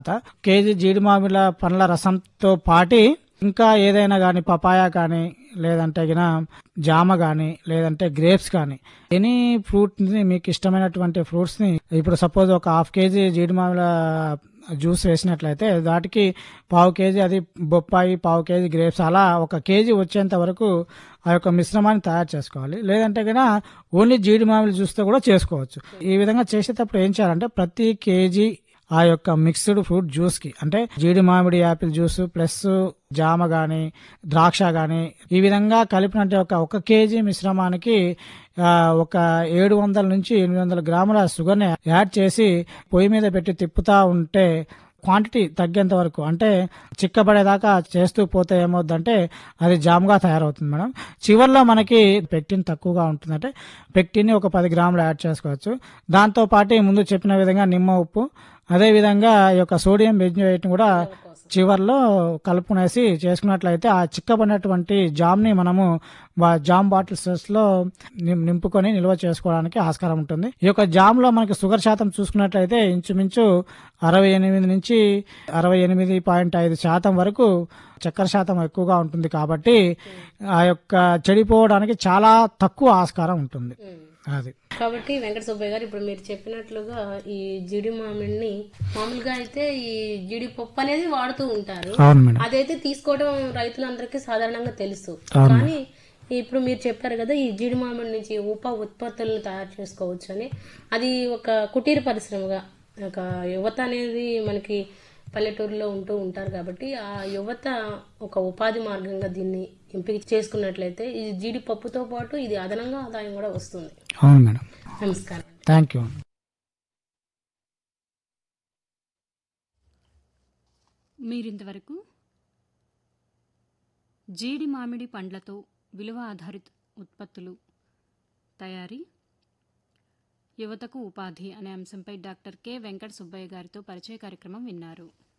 KG జీడి మామిళ్ళ పండ్ల రసంతో పాటి ఇంకా ఏదైనా గాని పపాయ కానీ లేదంటే గిన జామ కానీ లేదంటే గ్రేప్స్ కానీ ఎనీ ఫ్రూట్ ని మీకు ఇష్టమైనటువంటి ఫ్రూట్స్ ని ఇప్పుడు సపోజ్ ఒక హాఫ్ కేజీ జీడి మామిళ్ళ జ్యూస్ వేసినట్లయితే దాటికి పావు కేజీ అది బొప్పాయి, పావు కేజీ గ్రేప్స్, అలా ఒక కేజీ వచ్చేంత వరకు ఆ యొక్క మిశ్రమాన్ని తయారు చేసుకోవాలి. లేదంటే కనుక ఓన్లీ జీడి మామిడి జ్యూస్తో కూడా చేసుకోవచ్చు. ఈ విధంగా చేసేటప్పుడు ఏం చేయాలంటే ప్రతి కేజీ ఆ యొక్క మిక్స్డ్ ఫ్రూట్ జ్యూస్ కి అంటే జీడి మామిడి యాపిల్ జ్యూస్ ప్లస్ జామ గాని ద్రాక్ష గాని ఈ విధంగా కలిపినట్టు ఒక కేజీ మిశ్రమానికి ఒక 700 నుంచి 800 గ్రాముల షుగర్ని యాడ్ చేసి పొయ్యి మీద పెట్టి తిప్పుతా ఉంటే క్వాంటిటీ తగ్గేంత వరకు అంటే చిక్కబడేదాకా చేస్తూ పోతే ఏమవుద్దంటే అది జామ్గా తయారవుతుంది మేడం. చివర్లో మనకి పెక్టిన్ తక్కువగా ఉంటుందంటే పెక్టిన్ని ఒక 10 గ్రాములు యాడ్ చేసుకోవచ్చు. దాంతో పాటు ముందు చెప్పిన విధంగా నిమ్మ ఉప్పు, అదేవిధంగా ఈ యొక్క సోడియం బెంజోయేట్ని కూడా చివర్లో కలుపుకునేసి చేసుకున్నట్లయితే ఆ చిక్కబడినటువంటి జామ్ని మనము జామ్ బాటిల్స్ లో నింపుకొని నిల్వ చేసుకోవడానికి ఆస్కారం ఉంటుంది. ఈ యొక్క జామ్ లో మనకి షుగర్ శాతం చూసుకున్నట్లయితే ఇంచుమించు 68 నుంచి 68.5% వరకు చక్కెర శాతం ఎక్కువగా ఉంటుంది. కాబట్టి ఆ యొక్క చెడిపోవడానికి చాలా తక్కువ ఆస్కారం ఉంటుంది. అది కాబట్టి వెంకట సుబ్బయ్య గారు ఇప్పుడు మీరు చెప్పినట్లుగా ఈ జీడి మామిడిని మామూలుగా అయితే ఈ జీడి పప్పు అనేది వాడుతూ ఉంటారు. అదైతే తీసుకోవడం రైతులందరికీ సాధారణంగా తెలుసు. కానీ ఇప్పుడు మీరు చెప్పారు కదా ఈ జీడి మామిడి నుంచి ఉప ఉత్పత్తులను తయారు చేసుకోవచ్చు అని, అది ఒక కుటీర పరిశ్రమగా ఒక యువత అనేది మనకి పల్లెటూరులో ఉంటూ ఉంటారు కాబట్టి ఆ యువత ఒక ఉపాధి మార్గంగా దీన్ని ఎంపిక చేసుకున్నట్లయితే ఈ జీడిపప్పుతో పాటు ఇది అదనంగా ఆదాయం కూడా వస్తుంది. అవును మేడం. నమస్కారం. Thank you. మీరింతవరకు జీడి మామిడి పండ్లతో విలువ ఆధారిత ఉత్పత్తులు తయారీ, యువతకు ఉపాధి అనే అంశంపై డాక్టర్ కె వెంకట సుబ్బయ్య గారితో పరిచయ కార్యక్రమం విన్నారు.